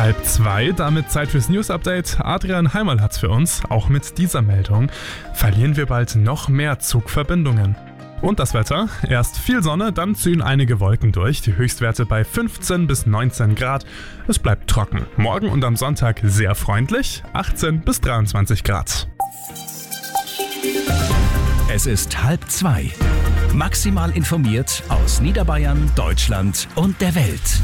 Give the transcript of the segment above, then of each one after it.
1:30, damit Zeit fürs News-Update. Adrian Heimerl hat's für uns. Auch mit dieser Meldung verlieren wir bald noch mehr Zugverbindungen. Und das Wetter? Erst viel Sonne, dann ziehen einige Wolken durch. Die Höchstwerte bei 15 bis 19 Grad. Es bleibt trocken. Morgen und am Sonntag sehr freundlich, 18 bis 23 Grad. Es ist 1:30. Maximal informiert aus Niederbayern, Deutschland und der Welt.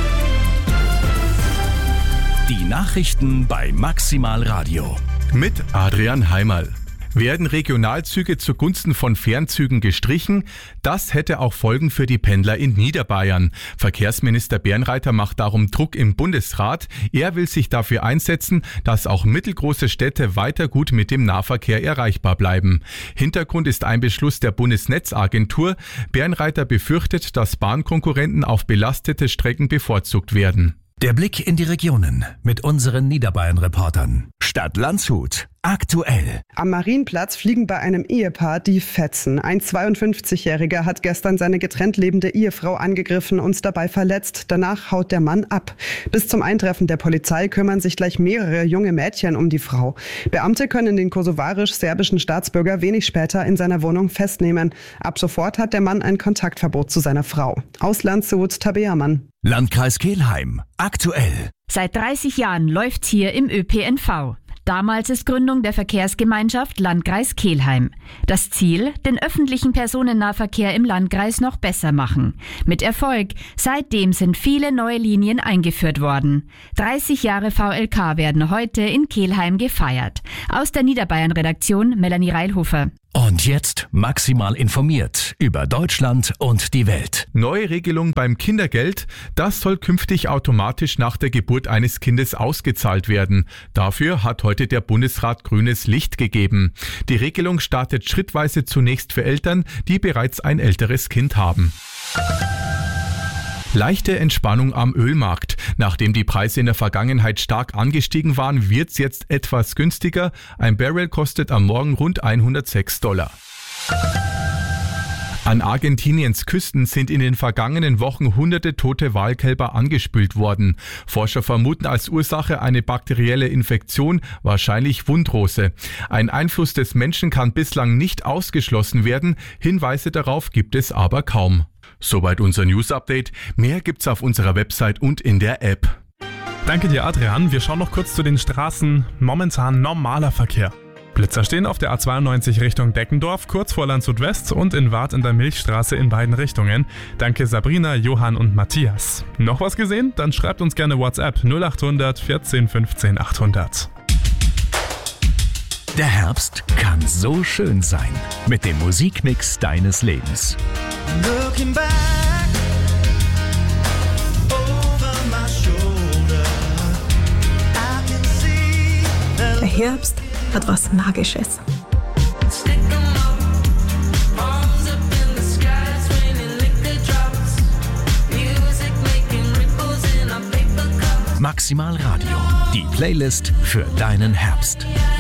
Die Nachrichten bei Maximal Radio. Mit Adrian Heimerl. Werden Regionalzüge zugunsten von Fernzügen gestrichen? Das hätte auch Folgen für die Pendler in Niederbayern. Verkehrsminister Bernreiter macht darum Druck im Bundesrat. Er will sich dafür einsetzen, dass auch mittelgroße Städte weiter gut mit dem Nahverkehr erreichbar bleiben. Hintergrund ist ein Beschluss der Bundesnetzagentur. Bernreiter befürchtet, dass Bahnkonkurrenten auf belastete Strecken bevorzugt werden. Der Blick in die Regionen mit unseren Niederbayern-Reportern. Stadt Landshut. Aktuell. Am Marienplatz fliegen bei einem Ehepaar die Fetzen. Ein 52-Jähriger hat gestern seine getrennt lebende Ehefrau angegriffen und dabei verletzt. Danach haut der Mann ab. Bis zum Eintreffen der Polizei kümmern sich gleich mehrere junge Mädchen um die Frau. Beamte können den kosovarisch-serbischen Staatsbürger wenig später in seiner Wohnung festnehmen. Ab sofort hat der Mann ein Kontaktverbot zu seiner Frau. Aus Landshut, Tabea Mann. Landkreis Kelheim. Aktuell. Seit 30 Jahren läuft's hier im ÖPNV. Damals ist Gründung der Verkehrsgemeinschaft Landkreis Kelheim. Das Ziel, den öffentlichen Personennahverkehr im Landkreis noch besser machen. Mit Erfolg. Seitdem sind viele neue Linien eingeführt worden. 30 Jahre VLK werden heute in Kelheim gefeiert. Aus der Niederbayern-Redaktion Melanie Reilhofer. Und jetzt maximal informiert über Deutschland und die Welt. Neue Regelung beim Kindergeld. Das soll künftig automatisch nach der Geburt eines Kindes ausgezahlt werden. Dafür hat heute der Bundesrat grünes Licht gegeben. Die Regelung startet schrittweise zunächst für Eltern, die bereits ein älteres Kind haben. Leichte Entspannung am Ölmarkt. Nachdem die Preise in der Vergangenheit stark angestiegen waren, wird's jetzt etwas günstiger. Ein Barrel kostet am Morgen rund $106. An Argentiniens Küsten sind in den vergangenen Wochen hunderte tote Walkälber angespült worden. Forscher vermuten als Ursache eine bakterielle Infektion, wahrscheinlich Wundrose. Ein Einfluss des Menschen kann bislang nicht ausgeschlossen werden. Hinweise darauf gibt es aber kaum. Soweit unser News-Update. Mehr gibt's auf unserer Website und in der App. Danke dir, Adrian. Wir schauen noch kurz zu den Straßen. Momentan normaler Verkehr. Blitzer stehen auf der A92 Richtung Deckendorf, kurz vor Landshut West und in Warth in der Milchstraße in beiden Richtungen. Danke Sabrina, Johann und Matthias. Noch was gesehen? Dann schreibt uns gerne WhatsApp 0800 14 15 800. Der Herbst kann so schön sein. Mit dem Musikmix deines Lebens. Looking back over my shoulder, I can see Der Herbst hat was Magisches. Maximal Radio. Die Playlist für deinen Herbst.